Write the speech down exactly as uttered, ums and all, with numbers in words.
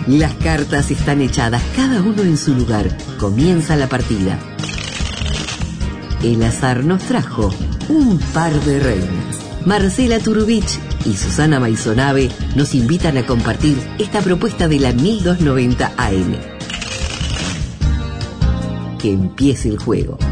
Las cartas están echadas, cada uno en su lugar. Comienza la partida. El azar nos trajo un par de reinas. Marcela Turbich y Susana Maisonave nos invitan a compartir esta propuesta de la mil doscientos noventa A M. Que empiece el juego.